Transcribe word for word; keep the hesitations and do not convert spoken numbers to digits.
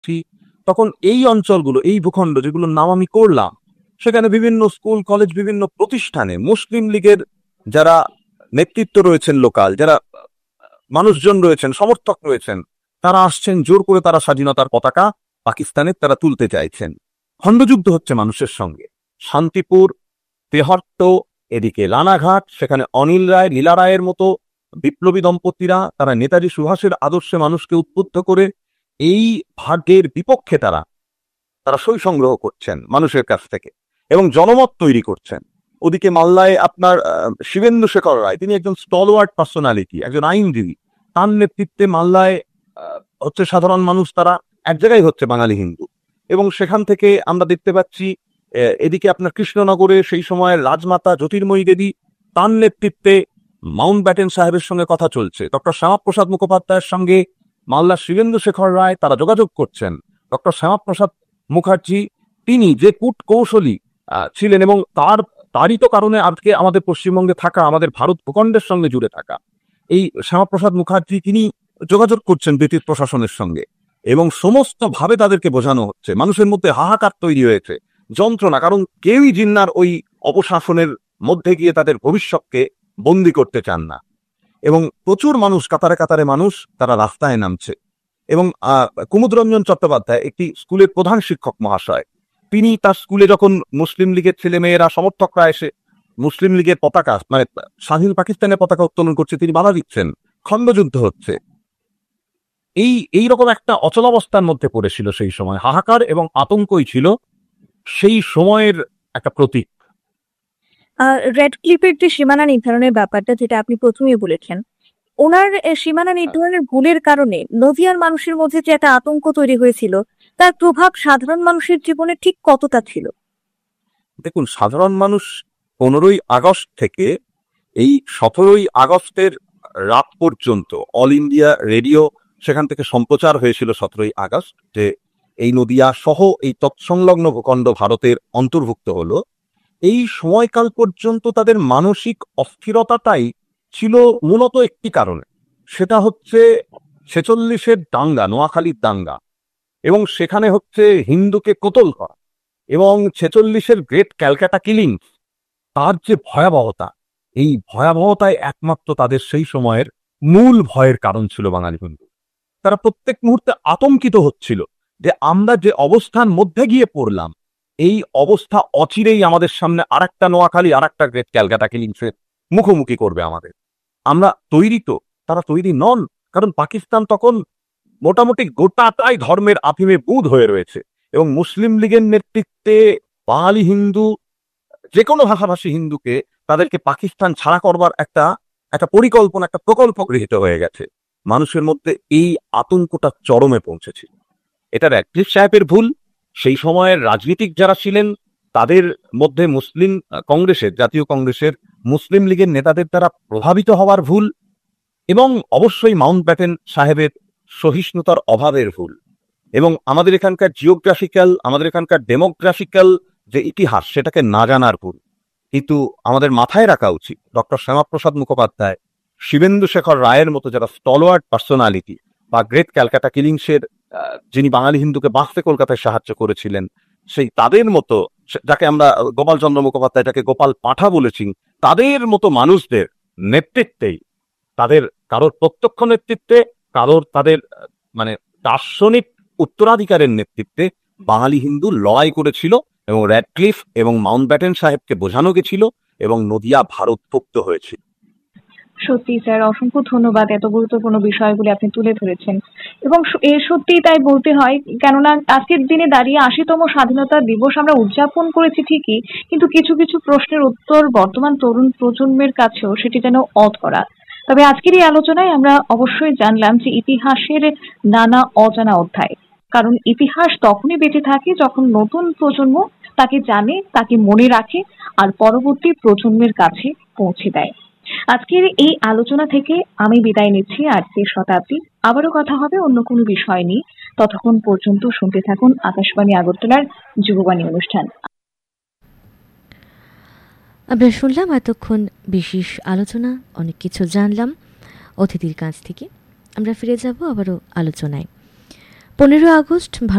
তখন এই অঞ্চলগুলো, এই ভূখণ্ড যেগুলোর নাম আমি করলাম, সেখানে বিভিন্ন স্কুল কলেজ, বিভিন্ন প্রতিষ্ঠানে মুসলিম লীগের যারা নেতৃত্ব রয়েছেন, লোকাল যারা মানুষজন রয়েছেন, সমর্থক রয়েছেন, তারা আসছেন, জোর করে তারা স্বাধীনতার পতাকা পাকিস্তানের তারা তুলতে চাইছেন। খণ্ডযুদ্ধ হচ্ছে মানুষের সঙ্গে। শান্তিপুর, তেহট্ট, এদিকে রানাঘাট, সেখানে অনিল রায়, লীলা রায়ের মতো বিপ্লবী দম্পতিরা, তারা নেতাজি সুভাষের আদর্শে মানুষকে উদ্বুদ্ধ করে এই ভাগ্যের বিপক্ষে তারা তারা সই সংগ্রহ করছেন মানুষের কাছ থেকে এবং জনমত তৈরি করছেন। ওদিকে মালদায় আপনার শিবেন্দু শেখর রায়, তিনি একজন স্টলওয়ার্ড পার্সোনালিটি, একজন আইনজীবী, তার নেতৃত্বে মালদায় হচ্ছে সাধারণ মানুষ, তারা এক জায়গায় হচ্ছে বাঙালি হিন্দু। এবং সেখান থেকে আমরা দেখতে পাচ্ছি এদিকে আপনার কৃষ্ণনগরে সেই সময়ের রাজমাতা জ্যোতির্ময়ী দেবী, তার নেতৃত্বে মাউন্ট ব্যাটেন সাহেবের সঙ্গে কথা চলছে। ডক্টর শ্যামাপ্রসাদ মুখোপাধ্যায়ের সঙ্গে মালদার শিবেন্দু শেখর রায় তারা যোগাযোগ করছেন। ডক্টর শ্যামাপ্রসাদ মুখার্জি তিনি যে কূট কৌশলী ছিলেন এবং তার তারই তো কারণে আজকে আমাদের পশ্চিমবঙ্গে থাকা, আমাদের ভারত ভূখণ্ডের সঙ্গে জুড়ে থাকা এই শ্যামাপ্রসাদ মুখার্জি, তিনি যোগাযোগ করছেন ব্রিটিশ প্রশাসনের সঙ্গে এবং সমস্ত ভাবে তাদেরকে বোঝানো হচ্ছে। মানুষের মধ্যে হাহাকার তৈরি হয়েছে, যন্ত্রণা, কারণ কেউই জিন্নার ওই অপশাসনের মধ্যে গিয়ে তাদের ভবিষ্যৎকে বন্দি করতে চান না। এবং প্রচুর মানুষ, কাতারে কাতারে মানুষ তারা রাস্তায় নামছে। এবং আহ কুমুদরঞ্জন চট্টোপাধ্যায়, একটি স্কুলের প্রধান শিক্ষক মহাশয়, তিনি তার স্কুলে যখন মুসলিম লীগের ছেলে মেয়েরা, সমর্থকরা এসে মুসলিম লীগের পতাকা, মানে স্বাধীন পাকিস্তানের পতাকা উত্তোলন করছে, তিনি বাধা দিচ্ছেন, খণ্ডযুদ্ধ হচ্ছে। এই এইরকম একটা অচলাবস্থার মধ্যে পড়েছিল সেই সময়। হাহাকার এবং আতঙ্কই ছিল সেই সময়ের একটা প্রতীক। রেড ক্লিফের যে সীমানা নির্ধারণের ব্যাপারটা, যেটা আপনি প্রথমেই বলেছেন, ওনার সীমানা নির্ধারণের ভুলের কারণে নদিয়ার মানুষের মধ্যে যে একটা আতঙ্ক তৈরি হয়েছিল, তার প্রভাব সাধারণ মানুষের জীবনে ঠিক কতটা ছিল? দেখুন, সাধারণ মানুষ পনেরোই আগস্ট থেকে এই সতেরোই আগস্টের রাত পর্যন্ত অল ইন্ডিয়া রেডিও সেখান থেকে সম্প্রচার হয়েছিল সতেরোই আগস্ট যে এই নদিয়া সহ এই তৎসংলগ্ন ভূখণ্ড ভারতের অন্তর্ভুক্ত হলো। এই সময়কাল পর্যন্ত তাদের মানসিক অস্থিরতাটাই ছিল মূলত একটি কারণে, সেটা হচ্ছে ছেচল্লিশের দাঙ্গা, নোয়াখালীর দাঙ্গা, এবং সেখানে হচ্ছে হিন্দুকে কতল করা, এবং ছেচল্লিশের গ্রেট ক্যালকাটা কিলিং, তার যে ভয়াবহতা, এই ভয়াবহতায় একমাত্র তাদের সেই সময়ের মূল ভয়ের কারণ ছিল বাঙালি হিন্দু। তারা প্রত্যেক মুহূর্তে আতঙ্কিত হচ্ছিল যে আমরা যে অবস্থার মধ্যে গিয়ে পড়লাম, এই অবস্থা অচিরেই আমাদের সামনে আর একটা নোয়াখালী, আর একটা গ্রেট ক্যালকাটা কিলিংসের মুখোমুখি করবে আমাদের। আমরা তৈরি তো? তারা তৈরি নন, কারণ পাকিস্তান তখন মোটামুটি গোটাটাই ধর্মের আফিমে বুঁদ হয়ে রয়েছে এবং মুসলিম লীগের নেতৃত্বে বাঙালি হিন্দু, যে কোনো ভাষাভাষী হিন্দুকে তাদেরকে পাকিস্তান ছাড়া করবার একটা একটা পরিকল্পনা, একটা প্রকল্প গৃহীত হয়ে গেছে। মানুষের মধ্যে এই আতঙ্কটা চরমে পৌঁছেছিল। এটা র্যাডক্লিফ সাহেবের ভুল, সেই সময়ের রাজনীতিক যারা ছিলেন তাদের মধ্যে মুসলিম কংগ্রেসের, জাতীয় কংগ্রেসের মুসলিম লীগের নেতাদের দ্বারা প্রভাবিত হওয়ার ভুল, এবং অবশ্যই মাউন্ট ব্যাটেন সাহেবের সহিষ্ণুতার অভাবের ভুল, এবং আমাদের এখানকার জিওগ্রাফিক্যাল, আমাদের এখানকার ডেমোগ্রাফিক্যাল যে ইতিহাস, সেটাকে না জানার ভুল। কিন্তু আমাদের মাথায় রাখা উচিত, ডক্টর শ্যামাপ্রসাদ মুখোপাধ্যায়, শিবেন্দু শেখর রায়ের মতো যারা স্টলওয়ার্ড পার্সোনালিটি, বা গ্রেট ক্যালকাটা কিলিংসের যিনি বাঙালি হিন্দুকে বাঁচতে কলকাতায় সাহায্য করেছিলেন, সেই তাদের মতো, যাকে আমরা গোপাল চন্দ্র মুখোপাধ্যায়, যাকে গোপাল পাঁঠা বলেছি, তাদের মতো মানুষদের নেতৃত্বেই, তাদের কারোর প্রত্যক্ষ নেতৃত্বে, কারোর তাদের মানে দার্শনিক উত্তরাধিকারের নেতৃত্বে বাঙালি হিন্দু লড়াই করেছিল এবং র্যাডক্লিফ এবং মাউন্ট ব্যাটেন সাহেবকে বোঝানো গেছিল এবং নদিয়া ভারতভুক্ত হয়েছিল। সত্যি স্যার, অসংখ্য ধন্যবাদ, এত গুরুত্বপূর্ণ বিষয়গুলি আপনি তুলে ধরেছেন। এবং এ সত্যি তাই বলতে হয়, কেননা আজকের দিনে দাঁড়িয়ে আশিতম স্বাধীনতা দিবস আমরা উদযাপন করেছি ঠিকই, কিন্তু কিছু কিছু প্রশ্নের উত্তর বর্তমান তরুণ প্রজন্মের কাছেও সেটি যেন অধরা। তবে আজকের এই আলোচনায় আমরা অবশ্যই জানলাম যে ইতিহাসের নানা অজানা অধ্যায়, কারণ ইতিহাস তখনই বেঁচে থাকে যখন নতুন প্রজন্ম তাকে জানে, তাকে মনে রাখে আর পরবর্তী প্রজন্মের কাছে পৌঁছে দেয়। আজকের এই আলোচনা থেকে আমি বিদায় নিচ্ছি। আজকের শতাব্দী আবারও কথা হবে অন্য কোনো বিষয় নিয়ে। ততক্ষণ পর্যন্ত শুনতে থাকুন আকাশবাণী আগরতলার যুববাণী অনুষ্ঠান। আমরা শুনলাম এতক্ষণ বিশেষ আলোচনা, অনেক কিছু জানলাম অতিথির কাছ থেকে। আমরা ফিরে যাব আবারও আলোচনায়। পনেরো আগস্ট